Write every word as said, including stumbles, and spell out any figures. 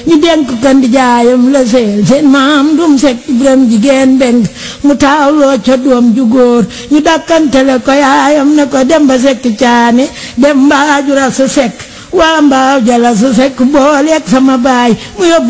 ñu dénk kan di jaayam la seel seen maam dum sekk Ibrahima jigéen benk mu taawloo ca doom ju góor ñu dakkantele ko yaayam ne ko Demba Sekk Caane Demba Ajura sa sekk waa mbaaw jala sa sekk booleeg sama baay mu yóbbu